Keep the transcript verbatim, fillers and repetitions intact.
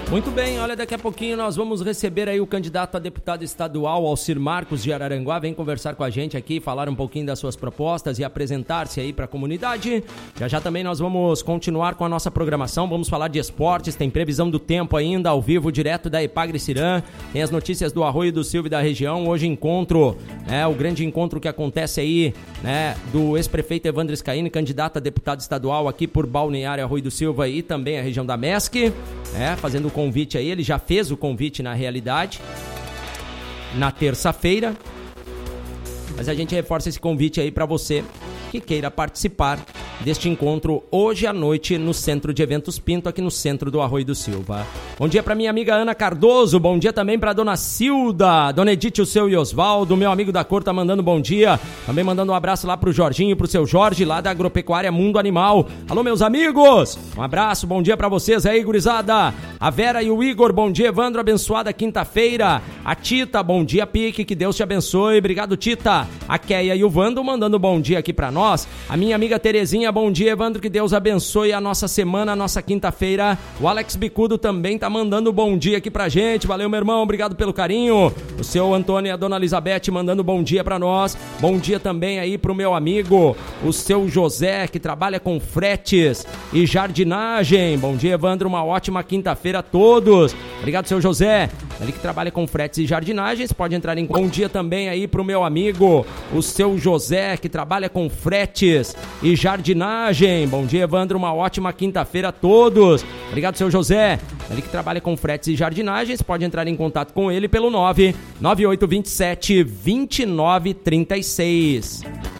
Muito bem, olha, daqui a pouquinho nós vamos receber aí o candidato a deputado estadual, Alcir Marcos de Araranguá, vem conversar com a gente aqui, falar um pouquinho das suas propostas e apresentar-se aí para a comunidade. Já já também nós vamos continuar com a nossa programação, vamos falar de esportes, tem previsão do tempo ainda, ao vivo, direto da Epagre Cirã, tem as notícias do Arroio do Silva e da região, hoje encontro, né, o grande encontro que acontece aí, né, do ex-prefeito Evandro Scaini, candidato a deputado estadual aqui por Balneário Arroio do Silva e também a região da Mesc, né, fazendo o convite aí, ele já fez o convite na realidade, na terça-feira, mas a gente reforça esse convite aí para você que queira participar deste encontro hoje à noite no Centro de Eventos Pinto, aqui no centro do Arroio do Silva. Bom dia para minha amiga Ana Cardoso, bom dia também para dona Cilda, dona Edith, o seu e Osvaldo, meu amigo da cor tá mandando bom dia, também mandando um abraço lá pro Jorginho e pro seu Jorge, lá da Agropecuária Mundo Animal. Alô, meus amigos, um abraço, bom dia para vocês aí, gurizada. A Vera e o Igor, bom dia, Evandro, abençoada quinta-feira. A Tita, bom dia, Pique, que Deus te abençoe, obrigado, Tita. A Keia e o Vando mandando bom dia aqui pra nós. A minha amiga Terezinha, bom dia, Evandro, que Deus abençoe a nossa semana, a nossa quinta-feira. O Alex Bicudo também tá mandando bom dia aqui pra gente, valeu, meu irmão, obrigado pelo carinho. O seu Antônio e a dona Elizabeth mandando bom dia pra nós. Bom dia também aí pro meu amigo, o seu José, que trabalha com fretes e jardinagem. Bom dia, Evandro, uma ótima quinta-feira a todos. Obrigado, seu José, ele que trabalha com fretes e jardinagens, pode entrar em... Bom dia também aí pro meu amigo, o seu José, que trabalha com fretes e jardinagem. Bom dia, Evandro, uma ótima quinta-feira a todos. Obrigado, seu José, ele que trabalha com fretes e jardinagens, pode entrar em contato com ele pelo nove nove oito dois sete, dois nove três seis.